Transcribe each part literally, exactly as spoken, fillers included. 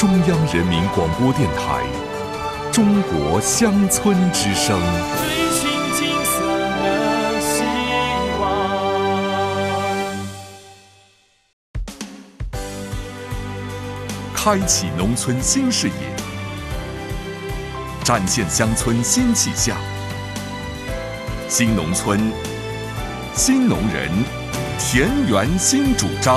中央人民广播电台中国乡村之声。 追寻金色的希望， 开启农村新视野，展现乡村新气象。新农村，新农人，田园新主张。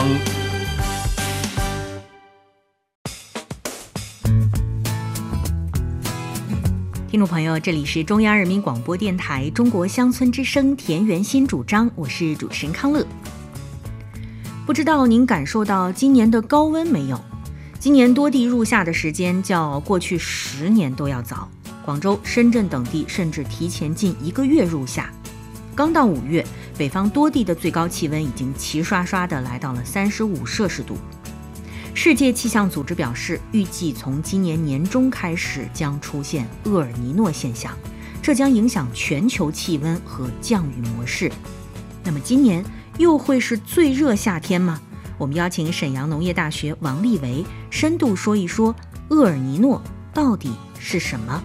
听众朋友，这里是中央人民广播电台中国乡村之声田园新主张，我是主持人康乐。不知道您感受到今年的高温没有？今年多地入夏的时间较过去十年都要早，广州、深圳等地甚至提前近一个月入夏。刚到五月，北方多地的最高气温已经齐刷刷地来到了三十五摄氏度。世界气象组织表示，预计从今年年中开始将出现厄尔尼诺现象，这将影响全球气温和降雨模式。那么今年又会是最热夏天吗？我们邀请沈阳农业大学王立维深度说一说厄尔尼诺到底是什么。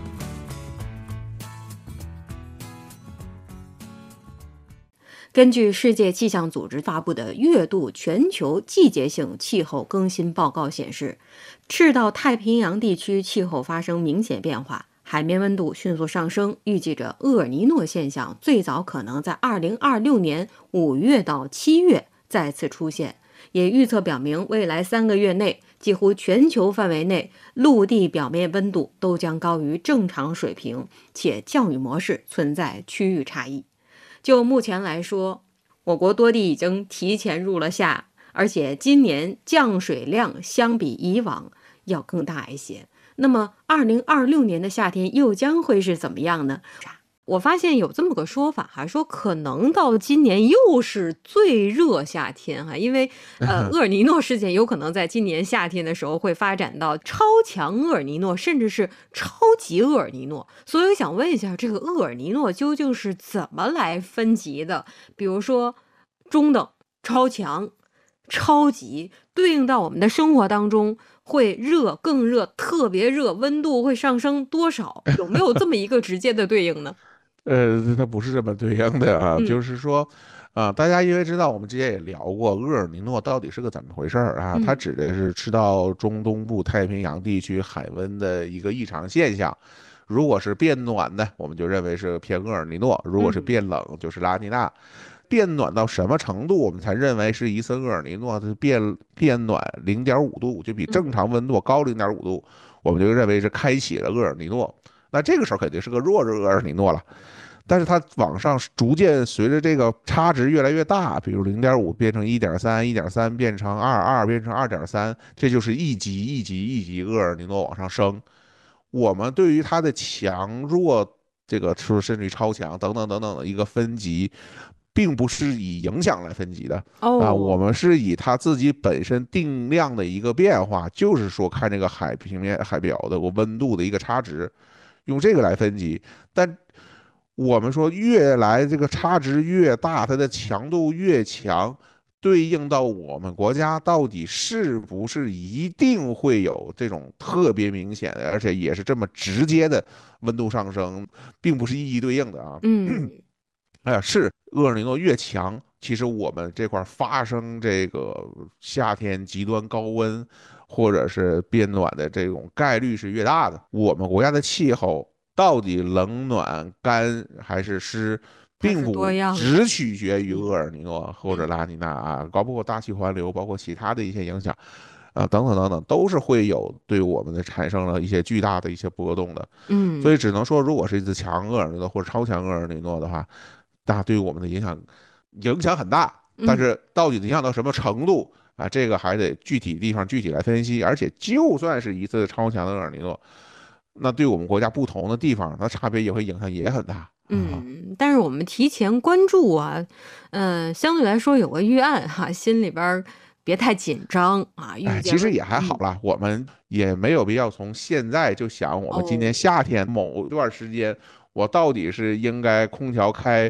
根据世界气象组织发布的月度全球季节性气候更新报告显示，赤道太平洋地区气候发生明显变化，海面温度迅速上升，预计着厄尔尼诺现象最早可能在二零二六年五月到七月再次出现。也预测表明，未来三个月内，几乎全球范围内陆地表面温度都将高于正常水平，且降雨模式存在区域差异。就目前来说，我国多地已经提前入了夏，而且今年降水量相比以往要更大一些。那么二零二六年的夏天又将会是怎么样呢？我发现有这么个说法哈，说可能到今年又是最热夏天哈，因为呃厄尔尼诺事件有可能在今年夏天的时候会发展到超强厄尔尼诺，甚至是超级厄尔尼诺。所以我想问一下，这个厄尔尼诺究竟是怎么来分级的？比如说中等、超强、超级，对应到我们的生活当中，会热、更热、特别热，温度会上升多少？有没有这么一个直接的对应呢？ 呃，它不是这么对应的啊， 嗯就是说，啊、大家因为知道我们之前也聊过厄尔尼诺到底是个怎么回事儿啊？ 嗯它指的是赤道中东部太平洋地区海温的一个异常现象。如果是变暖的，我们就认为是偏厄尔尼诺；如果是变冷，就是拉尼娜。变暖到什么程度，我们才认为是一次厄尔尼诺？它变变暖零点五度，就比正常温度高零点五度，我们就认为是开启了厄尔尼诺。那这个时候肯定是个弱热厄尔尼诺了，但是它往上逐渐随着这个差值越来越大，比如零点五变成一点三，一点三变成二，二变成二点三，这就是一级一级一级厄尔尼诺往上升。我们对于它的强弱，这个甚至于超强等等等等的一个分级，并不是以影响来分级的、 哦、 啊，我们是以它自己本身定量的一个变化，就是说看这个海平面海表的温度的一个差值。用这个来分级，但我们说越来这个差值越大，它的强度越强，对应到我们国家到底是不是一定会有这种特别明显的，而且也是这么直接的温度上升，并不是一一对应的啊。 嗯， 哎呀，是厄尔尼诺越强，其实我们这块发生这个夏天极端高温或者是变暖的这种概率是越大的。我们国家的气候到底冷暖干还是湿，并不只取决于厄尔尼诺或者拉尼娜啊，包括大气环流，包括其他的一些影响啊，等等等等，都是会有对我们的产生了一些巨大的一些波动的。 嗯， 所以只能说，如果是一次强厄尔尼诺或者超强厄尔尼诺的话，那对我们的影响影响很大，但是到底影响到什么程度？啊，这个还得具体地方具体来分析，而且就算是一次超强的厄尔尼诺，那对我们国家不同的地方，它差别也会影响也很大。 嗯，但是我们提前关注啊，嗯、呃，相对来说有个预案哈、啊，心里边别太紧张啊。 哎，其实也还好啦、嗯，我们也没有必要从现在就想我们今年夏天某段时间，哦、我到底是应该空调开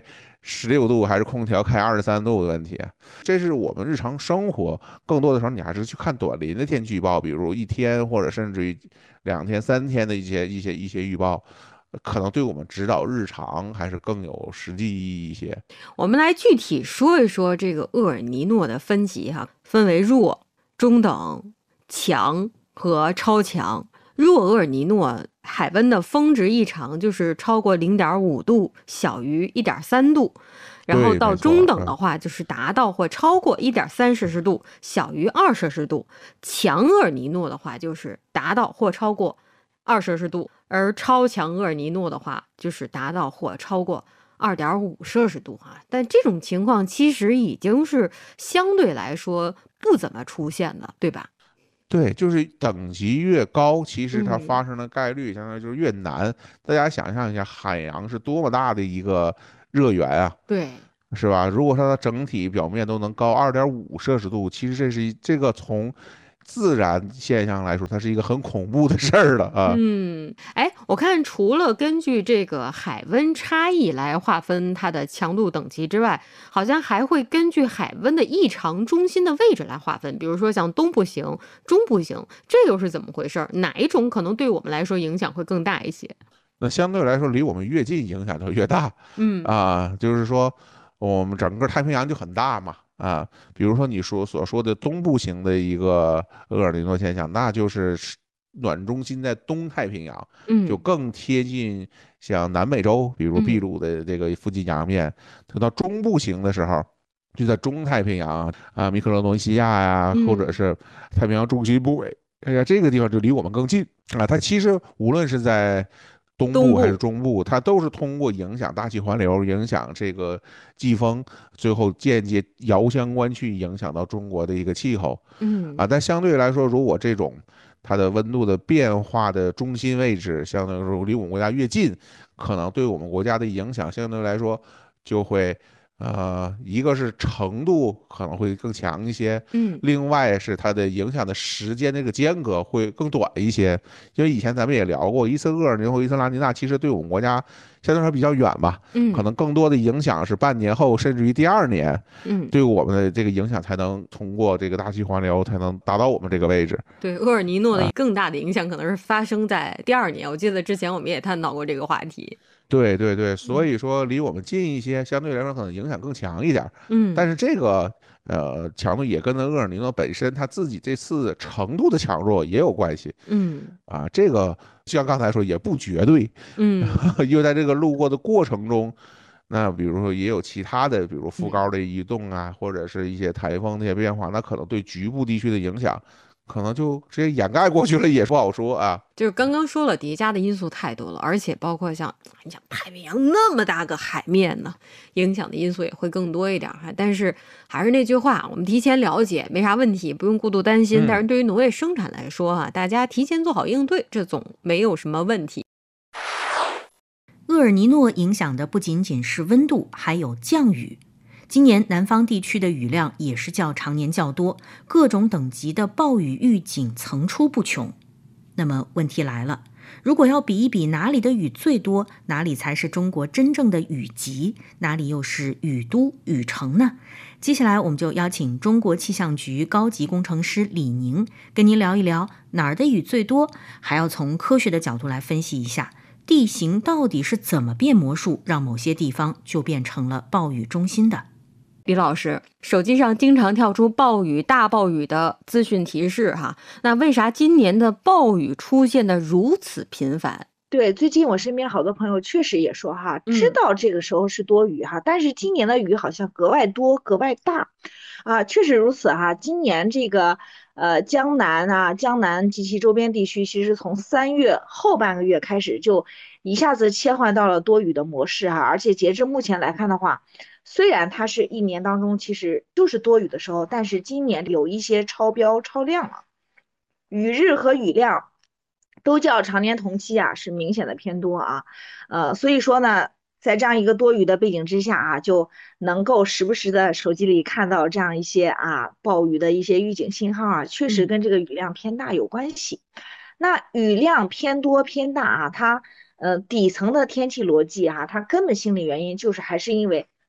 十六度还是空调开二十三度的问题啊。这是我们日常生活，更多的时候你还是去看短临的天气预报，比如一天或者甚至于两天、三天的一些一些一些预报，可能对我们指导日常还是更有实际意义一些。 我们来具体说一说这个厄尔尼诺的分级哈，分为弱、中等、强和超强。弱厄尔尼诺海温的峰值异常就是超过零点五度，小于一点三度。然后到中等的话，就是达到或超过一点三摄氏度，小于二摄氏度。强厄尔尼诺的话，就是达到或超过二摄氏度，而超强厄尔尼诺的话，就是达到或超过二点五摄氏度啊。但这种情况其实已经是相对来说不怎么出现的，对吧？ 对，就是等级越高，其实它发生的概率相当于就是越难。嗯、大家想象一下，海洋是多么大的一个热源啊， 对， 是吧？如果它的整体表面都能高二点五摄氏度，其实这是这个从自然现象来说，它是一个很恐怖的事儿了啊。 嗯，哎，我看除了根据这个海温差异来划分它的强度等级之外，好像还会根据海温的异常中心的位置来划分。比如说像东部型、中部型，这又是怎么回事？哪一种可能对我们来说影响会更大一些？ 那相对来说，离我们越近，影响就越大。 嗯啊，就是说我们整个太平洋就很大嘛。啊，比如说你说所说的东部型的一个厄尔尼诺现象，那就是暖中心在东太平洋， 嗯， 就更贴近像南美洲，比如秘鲁的这个附近洋面。等到中部型的时候，就在中太平洋啊，密克罗尼西亚呀，或者是太平洋中西部，哎呀，这个地方就离我们更近啊。它其实无论是在东部还是中部，它都是通过影响大气环流、影响这个季风，最后间接遥相关去影响到中国的一个气候。 嗯啊，但相对来说，如果这种它的温度的变化的中心位置，相对来说离我们国家越近，可能对我们国家的影响相对来说就会。呃，一个是程度可能会更强一些， 嗯， 另外是它的影响的时间这个间隔会更短一些，因为以前咱们也聊过，伊瑟厄尔尼诺、伊斯拉尼娜其实对我们国家相对来说比较远吧， 嗯， 可能更多的影响是半年后甚至于第二年， 嗯， 对我们的这个影响才能通过这个大气环流才能达到我们这个位置。 对，厄尔尼诺的更大的影响可能是发生在第二年，我记得之前我们也探讨过这个话题。 对对对，所以说离我们近一些，相对来说可能影响更强一点。 嗯， 但是这个呃强度也跟厄尔尼诺本身它自己这次程度的强弱也有关系。 嗯啊，这个像刚才说也不绝对。 嗯， 因为在这个路过的过程中，那比如说也有其他的，比如副高的移动啊，或者是一些台风的一些变化，那可能对局部地区的影响。可能就直接掩盖过去了，也不好说啊。 就是刚刚说了，叠加的因素太多了，而且包括像你想太平洋那么大个海面呢，影响的因素也会更多一点哈。但是还是那句话，我们提前了解没啥问题，不用过度担心。 嗯、 但是对于农业生产来说哈，大家提前做好应对，这总没有什么问题。 厄尔尼诺影响的不仅仅是温度，还有降雨。今年南方地区的雨量也是较常年较多，各种等级的暴雨预警层出不穷。那么问题来了，如果要比一比哪里的雨最多，哪里才是中国真正的雨集，哪里又是雨都雨城呢？接下来我们就邀请中国气象局高级工程师李宁跟您聊一聊哪儿的雨最多，还要从科学的角度来分析一下地形到底是怎么变魔术，让某些地方就变成了暴雨中心的。 李老师，手机上经常跳出暴雨、大暴雨的资讯提示哈，那为啥今年的暴雨出现的如此频繁？ 对，最近我身边好多朋友确实也说哈，知道这个时候是多雨哈，嗯、但是今年的雨好像格外多、格外大，啊，确实如此哈。今年这个呃江南啊、江南及其周边地区，其实从三月后半个月开始就一下子切换到了多雨的模式哈，而且截至目前来看的话。虽然它是一年当中其实就是多雨的时候，但是今年有一些超标超量了，雨日和雨量都较常年同期啊是明显的偏多啊，呃，所以说呢，在这样一个多雨的背景之下啊，就能够时不时的手机里看到这样一些啊暴雨的一些预警信号啊，确实跟这个雨量偏大有关系。嗯、那雨量偏多偏大啊，它呃底层的天气逻辑啊，它根本性的原因就是还是因为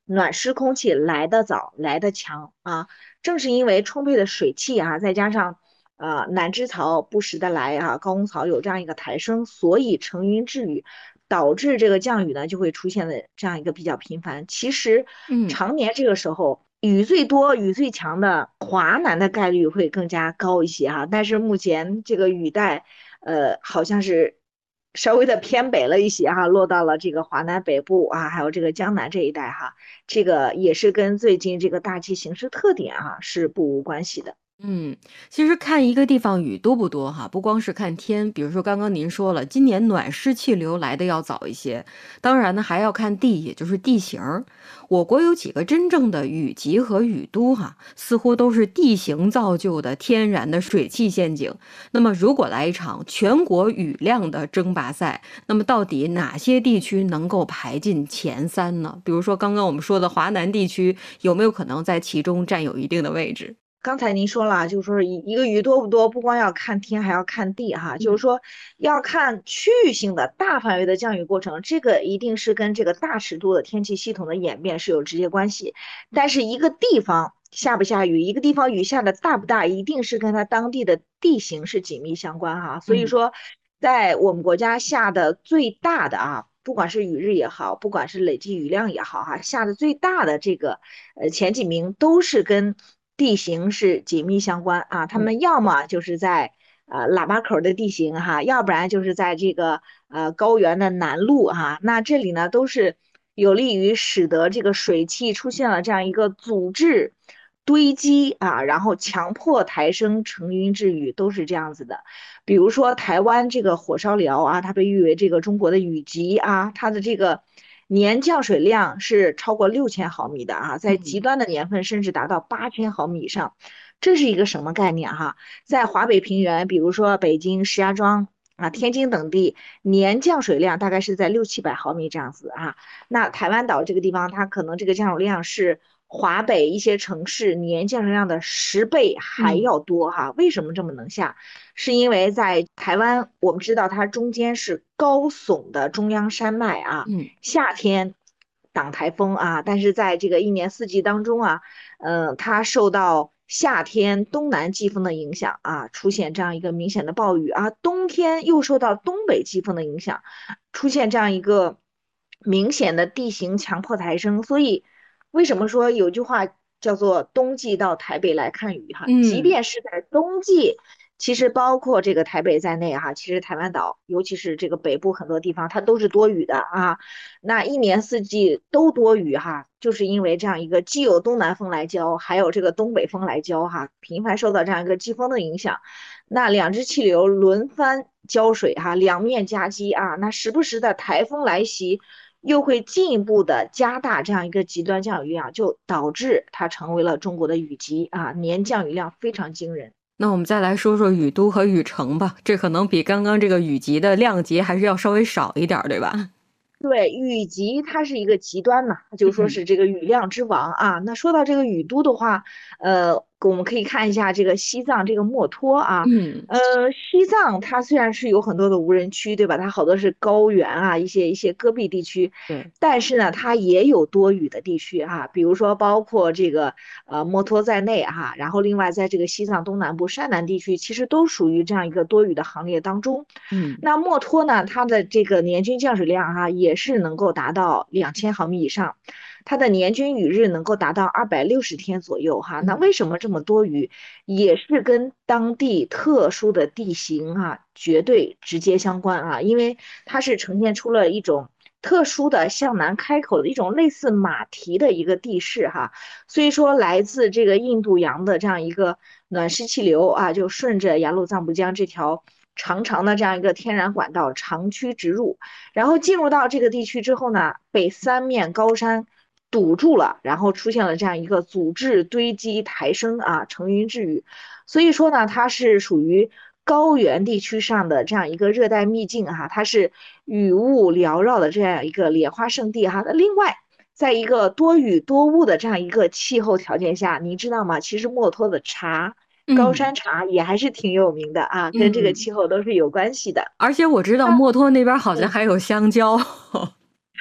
暖湿空气来得早，来得强啊。正是因为充沛的水汽啊，再加上呃南支槽不时的来啊，高空槽有这样一个抬升，所以成云致雨，导致这个降雨呢就会出现的这样一个比较频繁。其实嗯常年这个时候雨最多、雨最强的华南的概率会更加高一些哈、但是目前这个雨带呃好像是稍微的偏北了一些哈、落到了这个华南北部啊，还有这个江南这一带哈、这个也是跟最近这个大气形势特点啊是不无关系的。 嗯，其实看一个地方雨多不多哈，不光是看天，比如说刚刚您说了，今年暖湿气流来的要早一些，当然呢还要看地，也就是地形儿。我国有几个真正的雨集和雨都哈，似乎都是地形造就的天然的水汽陷阱。那么如果来一场全国雨量的争霸赛，那么到底哪些地区能够排进前三呢？比如说刚刚我们说的华南地区，有没有可能在其中占有一定的位置？ 刚才您说了，就是说一一个雨多不多，不光要看天，还要看地哈，就嗯是说要看区域性的大范围的降雨过程，这个一定是跟这个大尺度的天气系统的演变是有直接关系。但是一个地方下不下雨，一个地方雨下的大不大，一定是跟它当地的地形是紧密相关哈。所以嗯说，在我们国家下的最大的啊。不管是雨日也好，不管是累计雨量也好，哈，下的最大的这个呃前几名都是跟地形是紧密相关啊。他嗯们要么就是在呃喇叭口的地形哈，要不然就是在这个呃高原的南麓哈。那这里呢都是有利于使得这个水汽出现了这样一个阻滞堆积啊，然后强迫抬升成云致雨，都是这样子的。比如说台湾这个火烧寮啊，它被誉为这个中国的雨集啊，它的这个年降水量是超过六千毫米的啊，在极端的年份甚至达到八千毫米以上。这是一个什么概念哈？在华北平原，比如说北京、石家庄啊、天津等地，年降水量大概是在六七百毫米这样子啊。那台湾岛这个地方，它可能这个降水量是华北一些城市年降水量的十倍还要多哈。为什么这么能下？是因为在台湾，我们知道它中间是高耸的中央山脉啊， 嗯夏天挡台风啊，但是在这个一年四季当中啊，嗯，它受到夏天东南季风的影响啊，出现这样一个明显的暴雨啊，冬天又受到东北季风的影响，出现这样一个明显的地形强迫抬升。所以为什么说有句话叫做冬季到台北来看雨哈？即嗯便是在冬季。其实包括这个台北在内哈，其实台湾岛，尤其是这个北部很多地方，它都是多雨的啊。那一年四季都多雨哈，就是因为这样一个既有东南风来浇，还有这个东北风来浇哈，频繁受到这样一个季风的影响。那两支气流轮番浇水哈，两面夹击啊，那时不时的台风来袭。又会进一步的加大这样一个极端降雨量，就导致它成为了中国的雨集啊，年降雨量非常惊人。 那我们再来说说雨都和雨城吧，这可能比刚刚这个雨集的量级还是要稍微少一点儿，对吧？ 对，雨集它是一个极端嘛，就说是这个雨量之王啊。那说到这个雨都的话，呃，我们可以看一下这个西藏这个墨脱啊， 嗯呃，西藏它虽然是有很多的无人区，对吧？它好多是高原啊，一些一些戈壁地区， 对， 但是呢，它也有多雨的地区哈、比如说包括这个呃墨脱在内哈、然后另外在这个西藏东南部山南地区，其实都属于这样一个多雨的行列当中。 嗯那墨脱呢，它的这个年均降水量哈、也是能够达到两千毫米以上，它的年均雨日能够达到二百六十天左右哈。那嗯为什么这么多雨？也是跟当地特殊的地形啊，绝对直接相关啊，因为它是呈现出了一种特殊的向南开口的一种类似马蹄的一个地势哈。所以说，来自这个印度洋的这样一个暖湿气流啊，就顺着雅鲁藏布江这条长长的这样一个天然管道长驱直入，然后进入到这个地区之后呢，被三面高山堵住了，然后出现了这样一个阻滞堆积抬升啊，成云致雨。所以说呢，它是属于高原地区上的这样一个热带秘境哈、它是雨雾缭绕的这样一个莲花圣地哈、那另外，在一个多雨多雾的这样一个气候条件下，你知道吗？其实墨脱的茶。高嗯山茶也还是挺有名的啊，跟这个嗯， 气候都是有关系的。 而且我知道墨脱那边好像还有香蕉。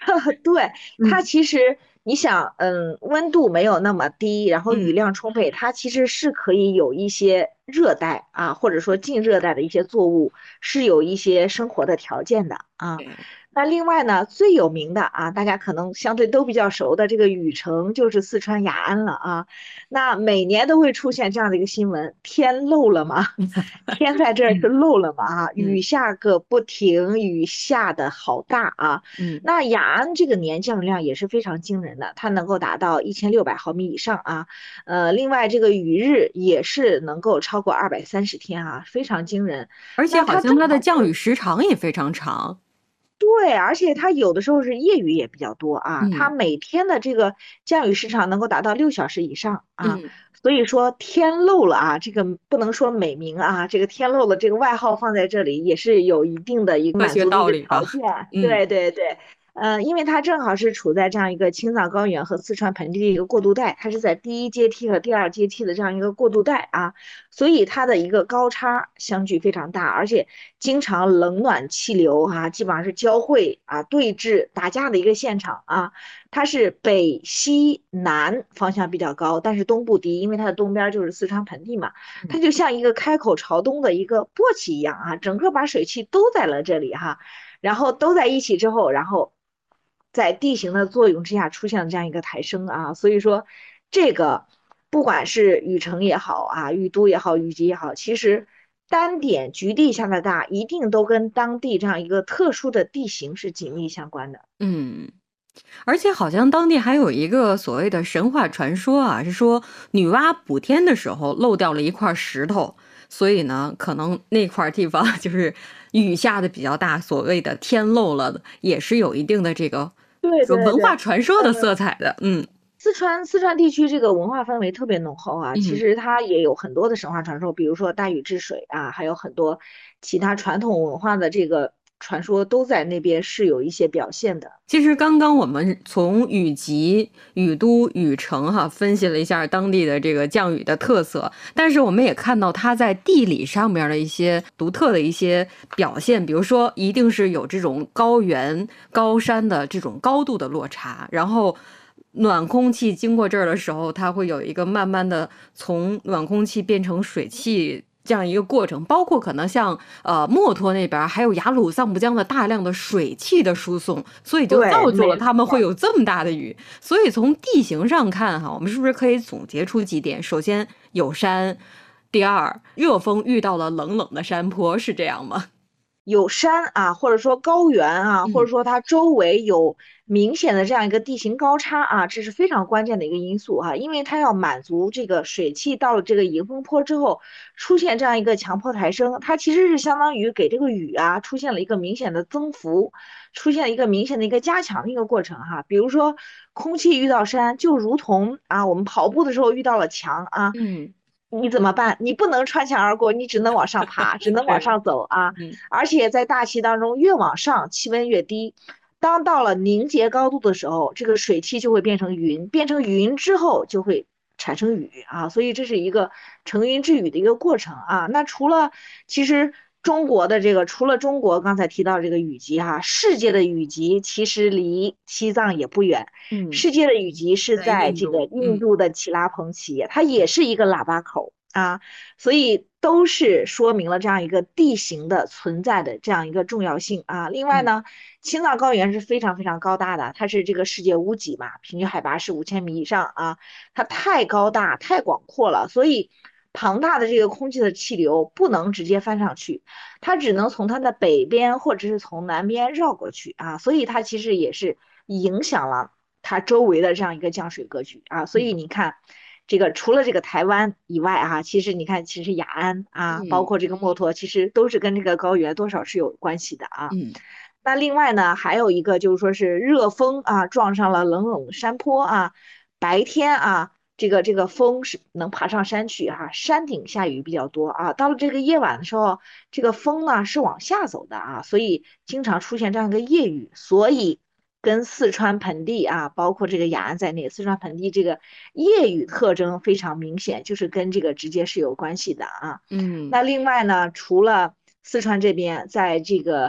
对，它嗯其实你想，嗯，温度没有那么低，然后雨嗯， 量充沛，它其实是可以有一些热带啊，或者说近热带的一些作物，是有一些生活的条件的啊。 对， 那另外呢，最有名的啊，大家可能相对都比较熟的这个雨城，就是四川雅安了啊。那每年都会出现这样的一个新闻：天漏了吗？天在这儿是嗯漏了吗？啊， 嗯雨下个不停，雨下的好大啊。 嗯， 那雅安这个年降雨量也是非常惊人的，它能够达到一千六百毫米以上啊。呃，另外这个雨日也是能够超过二百三十天啊，非常惊人。 而且那它正好像它的好是降雨时长也非常长。 对，而且它有的时候是夜雨也比较多啊，它嗯每天的这个降雨时长能够达到六小时以上啊。 嗯， 所以说天漏了啊，这个不能说美名啊，这个天漏了这个外号放在这里也是有一定的一个科学满足的一个道理吧。 条件。 嗯对对对。呃，因为它正好是处在这样一个青藏高原和四川盆地的一个过渡带，它是在第一阶梯和第二阶梯的这样一个过渡带啊，所以它的一个高差相距非常大，而且经常冷暖气流啊，基本上是交汇啊、对峙、打架的一个现场啊。它是北西南方向比较高，但是东部低，因为它的东边就是四川盆地嘛，它就像一个开口朝东的一个簸箕一样啊，整个把水汽都在了这里哈，然后都在一起之后，然后在地形的作用之下出现了这样一个抬升啊，所以说这个不管是雨城也好啊，雨都也好，雨集也好，其实单点局地下的大，一定都跟当地这样一个特殊的地形是紧密相关的。 嗯。而且好像当地还有一个所谓的神话传说啊，是说女娲补天的时候漏掉了一块石头，所以呢，可能那块地方就是雨下的比较大，所谓的天漏了，也是有一定的这个说对对对。 文化传说的色彩的。嗯四川四川地区这个文化氛围特别浓厚啊，其嗯。 实它也有很多的神话传说，比如说大禹治水啊，还有很多其他传统文化的这个传说都在那边是有一些表现的。 其实刚刚我们从雨集、雨都、雨城哈分析了一下当地的这个降雨的特色，但是我们也看到它在地理上面的一些独特的一些表现，比如说一定是有这种高原、高山的这种高度的落差，然后暖空气经过这儿的时候，它会有一个慢慢的从暖空气变成水汽这样一个过程，包括可能像呃墨脱那边还有雅鲁藏布江的大量的水汽的输送，所以就对， 造就了没他们会错。 有这么大的雨。所以从地形上看哈，我们是不是可以总结出几点？首先有山，第二热风遇到了冷冷的山坡，是这样吗？ 有山啊，或者说高原啊，或者嗯说它周围有明显的这样一个地形高差啊，这是非常关键的一个因素哈、因为它要满足这个水汽到了这个迎风坡之后出现这样一个强迫抬升，它其实是相当于给这个雨啊出现了一个明显的增幅，出现了一个明显的一个加强的一个过程哈、比如说空气遇到山，就如同啊我们跑步的时候遇到了墙啊。 嗯， 你怎么办？你不能穿墙而过，你只能往上爬，只能往对， 上走啊！ 嗯而且在大气当中，越往上气温越低，当到了凝结高度的时候，这个水汽就会变成云，变成云之后就会产生雨啊，所以这是一个成云致雨的一个过程啊。那除了其实中国的这个，除了中国刚才提到这个雨集哈、世界的雨集其实离西藏也不远， 嗯， 世界的雨集是在在这个印度，嗯印度的耆拉彭旗，它也是一个喇叭口啊。所以都是说明了这样一个地形的存在的这样一个重要性啊。另外嗯呢，青藏高原是非常非常高大的，它是这个世界屋脊嘛，平均海拔是五千米以上啊，它太高大太广阔了，所以庞大的这个空气的气流不能直接翻上去，它只能从它的北边或者是从南边绕过去啊，所以它其实也是影响了它周围的这样一个降水格局啊。所以嗯你看。这个除了这个台湾以外啊，其实你看，其实雅安啊，包嗯括这个墨脱，其实都是跟这个高原多少是有关系的啊。 嗯那另外呢，还有一个就是说是热风啊撞上了冷冷的山坡啊，白天啊，这个这个风是能爬上山去哈、山顶下雨比较多啊，到了这个夜晚的时候，这个风呢是往下走的啊，所以经常出现这样一个夜雨，所以跟四川盆地啊，包括这个雅安在内，四川盆地这个夜雨特征非常明显，就是跟这个直接是有关系的啊。 嗯那另外呢，除了四川这边，在这个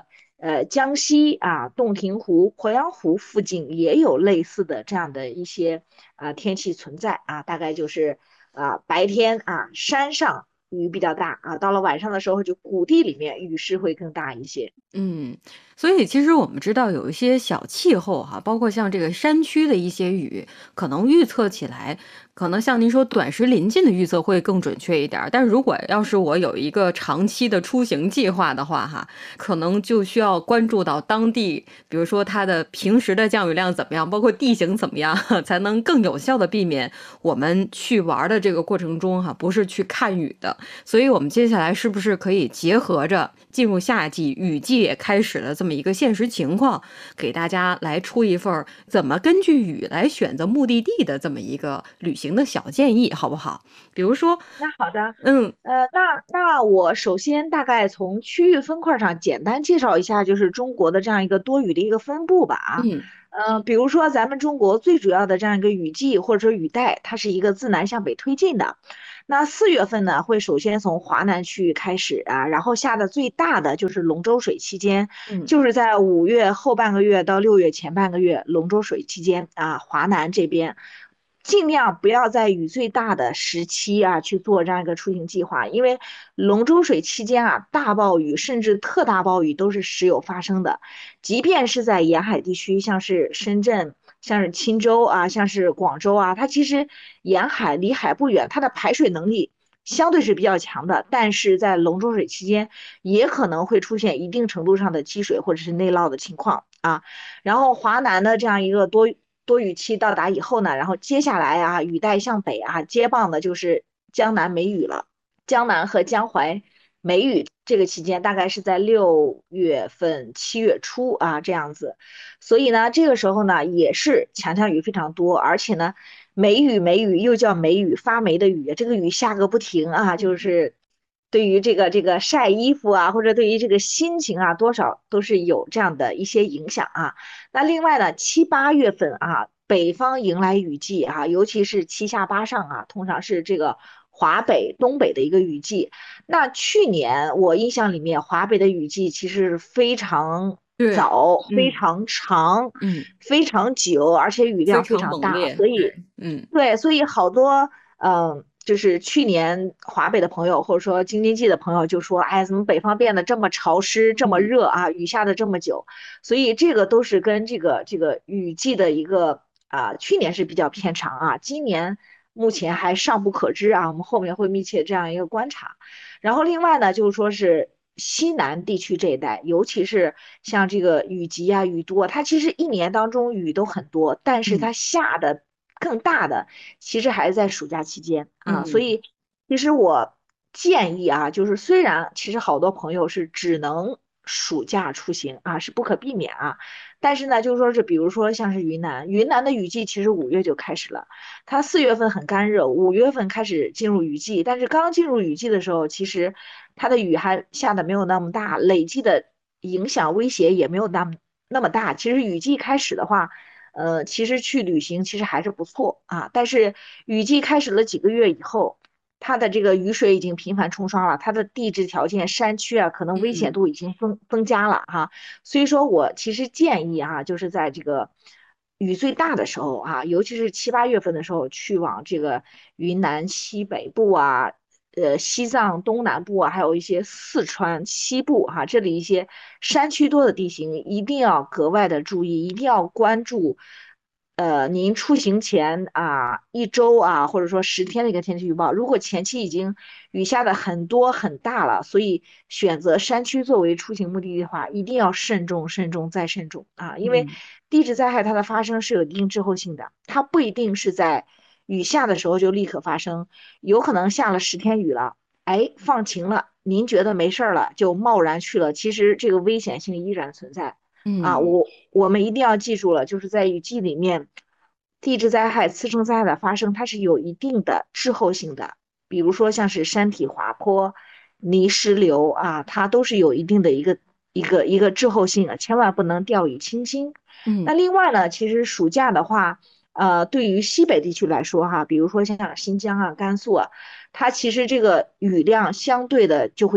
呃江西啊洞庭湖、鄱阳湖附近也有类似的这样的一些啊天气存在啊，大概就是啊白天啊山上雨比较大啊，到了晚上的时候就谷地里面雨势会更大一些。 嗯，所以其实我们知道有一些小气候哈，包括像这个山区的一些雨，可能预测起来，可能像您说短时临近的预测会更准确一点儿。但如果要是我有一个长期的出行计划的话哈，可能就需要关注到当地，比如说它的平时的降雨量怎么样，包括地形怎么样，才能更有效的避免我们去玩的这个过程中哈，不是去看雨的。所以我们接下来是不是可以结合着进入夏季，雨季也开始了这么一个现实情况，给大家来出一份怎么根据雨来选择目的地的这么一个旅行的小建议，好不好？比如说， 那好的， 嗯呃，那那我首先大概从区域分块上简单介绍一下，就是中国的这样一个多雨的一个分布吧啊。 嗯呃，比如说咱们中国最主要的这样一个雨季或者说雨带，它是一个自南向北推进的。那四月份呢，会首先从华南区域开始啊，然后下的最大的就是龙舟水期间， 嗯就是在五月后半个月到六月前半个月，龙舟水期间啊，华南这边。尽量不要在雨最大的时期啊去做这样一个出行计划，因为龙舟水期间啊，大暴雨甚至特大暴雨都是时有发生的。即便是在沿海地区，像是深圳、像是钦州啊、像是广州啊，它其实沿海离海不远，它的排水能力相对是比较强的，但是在龙舟水期间也可能会出现一定程度上的积水或者是内涝的情况啊。然后华南的这样一个多多雨期到达以后呢，然后接下来啊，雨带向北啊，接棒的就是江南梅雨了。江南和江淮梅雨这个期间大概是在六月份、七月初啊这样子，所以呢，这个时候呢也是强降雨非常多，而且呢，梅雨梅雨又叫梅雨，发霉的雨，这个雨下个不停啊，就是对于这个这个晒衣服啊，或者对于这个心情啊，多少都是有这样的一些影响啊。那另外呢，七八月份啊，北方迎来雨季啊，尤其是七下八上啊，通常是这个华北、东北的一个雨季。那去年我印象里面，华北的雨季其实非常对早、 嗯非常长、 嗯， 非常久，而且雨量非非常常大， 猛烈， 所以嗯对，所以好多嗯。就是去年华北的朋友，或者说京津冀的朋友就说：“哎，怎么北方变得这么潮湿、这么嗯热啊？雨下的这么久。”所以这个都是跟这个这个雨季的一个啊，去年是比较偏长啊，今年目前还尚不可知啊，我们后面会密切这样一个观察。然后另外呢，就是说是西南地区这一带，尤其是像这个雨集啊、雨多，它其实一年当中雨都很多，但是它嗯下的更大的其实还是在暑假期间啊，所嗯以其实我建议啊，就是虽然其实好多朋友是只能暑假出行啊，是不可避免啊，但是呢，就是说是比如说像是云南，云南的雨季其实五月就开始了，它四月份很干热，五月份开始进入雨季，但是刚进入雨季的时候，其实它的雨还下的没有那么大，累计的影响威胁也没有那么那么大。其实雨季开始的话，呃，其实去旅行其实还是不错啊，但是雨季开始了几个月以后。它的这个雨水已经频繁冲刷了，它的地质条件、山区啊，可能危险嗯度已经增增加了哈。所以说我其实建议哈，就是在这个雨最大的时候啊，尤其是七八月份的时候，去往这个云南西北部啊，呃，西藏东南部啊，还有一些四川西部哈，这里一些山区多的地形，一定要格外的注意，一定要关注。呃，您出行前啊，一周啊，或者说十天的一个天气预报，如果前期已经雨下的很多很大了，所以选择山区作为出行目的地的话，一定要慎重、慎重再慎重啊！因为嗯地质灾害它的发生是有一定滞后性的，它不一定是在雨下的时候就立刻发生，有可能下了十天雨了，哎，放晴了，您觉得没事儿了，就贸然去了，其实这个危险性依然存在。啊， 嗯我我们一定要记住了，就是在雨季里面，地质灾害、次生灾害的发生，它是有一定的滞后性的。比如说像是山体滑坡、泥石流啊，它都是有一定的一个一个一个滞后性的，千万不能掉以轻心。那嗯另外呢，其实暑假的话，呃，对于西北地区来说哈，比如说像新疆啊、甘肃啊，它其实这个雨量相对的就会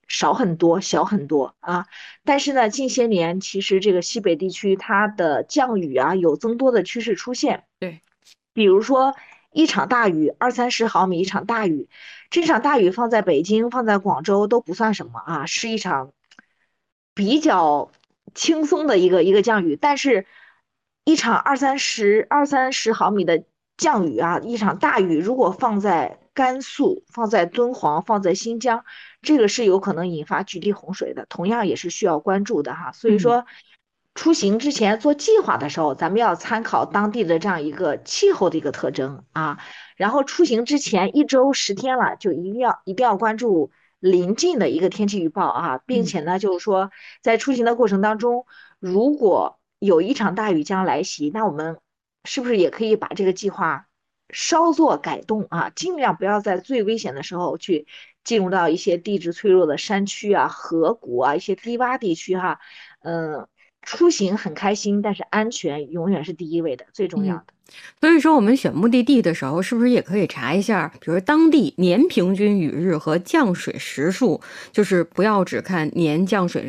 少很多，小很多啊。但是呢，近些年其实这个西北地区它的降雨啊有增多的趋势出现。 对， 比如说一场大雨，二三十毫米一场大雨，这场大雨放在北京、放在广州都不算什么啊，是一场比较轻松的一个一个降雨。但是，一场二三十二三十毫米的降雨啊，一场大雨，如果放在甘肃、放在敦煌、放在新疆，这个是有可能引发局地洪水的，同样也是需要关注的哈。所以说，出行之前做计划的时候，咱们要参考当地的这样一个气候的一个特征啊。然后出行之前一周十天了，就一定要一定要关注临近的一个天气预报啊，并且呢，就是说在出行的过程当中，如果有一场大雨将来袭，那我们是不是也可以把这个计划稍作改动啊？尽量不要在最危险的时候去进入到一些地质脆弱的山区啊、河谷啊、一些低洼地区哈。嗯，出行很开心，但是安全永远是第一位的，最重要的。 嗯所以说，我们选目的地的时候，是不是也可以查一下，比如当地年平均雨日和降水时数，就是不要只看年降水量。